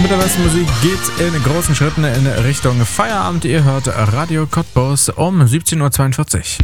Mit der besten Musik geht's in großen Schritten in Richtung Feierabend. Ihr hört Radio Cottbus um 17.42 Uhr.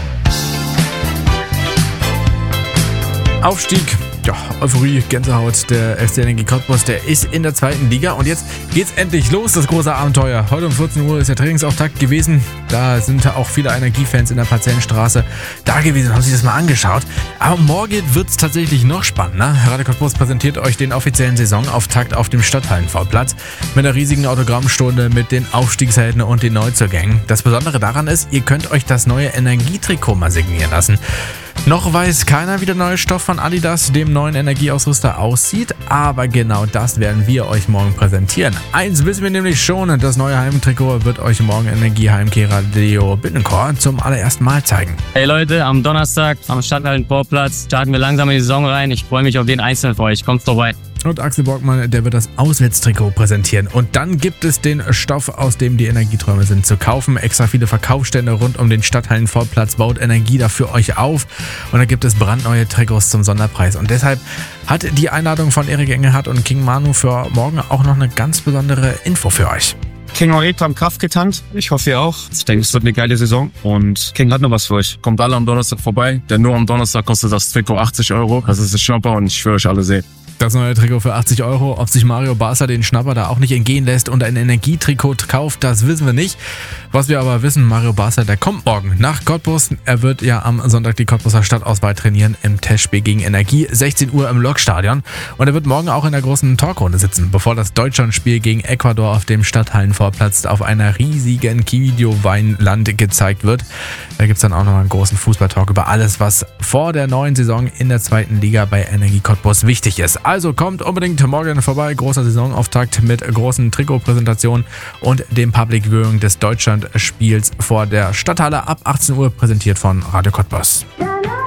Aufstieg, ja, Euphorie, Gänsehaut. Der FC Energie Cottbus, der ist in der 2. Liga und jetzt geht's endlich los, das große Abenteuer. Heute um 14 Uhr ist der Trainingsauftakt gewesen. Da sind auch viele Energiefans in der Parzellenstraße da gewesen und haben sich das mal angeschaut. Aber morgen wird's tatsächlich noch spannender. Radio Cottbus präsentiert euch den offiziellen Saisonauftakt auf dem Stadthallenvorplatz mit einer riesigen Autogrammstunde mit den Aufstiegshelden und den Neuzugängen. Das Besondere daran ist, ihr könnt euch das neue Energietrikot mal signieren lassen. Noch weiß keiner, wie der neue Stoff von Adidas, dem neuen Energieausrüster, aussieht, aber genau das werden wir euch morgen präsentieren. Eins wissen wir nämlich schon, das neue Heimtrikot wird euch morgen Energieheimkehrer Leo Bittencourt zum allerersten Mal zeigen. Hey Leute, am Donnerstag am Stadthallenvorplatz starten wir langsam in die Saison rein. Ich freue mich auf jeden Einzelnen für euch. Kommt vorbei. Und Axel Borgmann, der wird das Auswärtstrikot präsentieren. Und dann gibt es den Stoff, aus dem die Energieträume sind, zu kaufen. Extra viele Verkaufsstände rund um den Stadthallenvorplatz baut Energie da für euch auf. Und da gibt es brandneue Trikots zum Sonderpreis. Und deshalb hat die Einladung von Erik Engelhardt und King Manu für morgen auch noch eine ganz besondere Info für euch. King Henrik am Kraft getankt. Ich hoffe, ihr auch. Ich denke, es wird eine geile Saison und King hat noch was für euch. Kommt alle am Donnerstag vorbei, denn nur am Donnerstag kostet das Trikot 80 €. Das ist ein Schnapper und ich will euch alle sehen. Das neue Trikot für 80 €. Ob sich Mario Basler den Schnapper da auch nicht entgehen lässt und ein Energietrikot kauft, das wissen wir nicht. Was wir aber wissen, Mario Basler, der kommt morgen nach Cottbus. Er wird ja am Sonntag die Cottbuser Stadtauswahl trainieren im Testspiel gegen Energie, 16 Uhr im Lokstadion. Und er wird morgen auch in der großen Talkrunde sitzen, bevor das Deutschlandspiel gegen Ecuador auf dem Stadthallenvorplatz auf einer riesigen Videoweinland gezeigt wird. Da gibt es dann auch noch einen großen Fußballtalk über alles, was vor der neuen Saison in der 2. Liga bei Energie Cottbus wichtig ist. Also kommt unbedingt morgen vorbei. Großer Saisonauftakt mit großen Trikotpräsentationen und dem Public Viewing des Deutschlandspiels vor der Stadthalle ab 18 Uhr, präsentiert von Radio Cottbus.